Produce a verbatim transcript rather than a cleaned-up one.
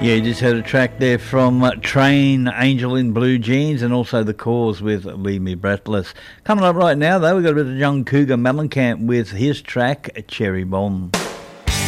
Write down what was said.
Yeah, you just heard a track there from uh, Train, Angel in Blue Jeans, and also The Cause with Leave Me Breathless. Coming up right now, though, we've got a bit of young Cougar Mellencamp with his track, Cherry Bomb.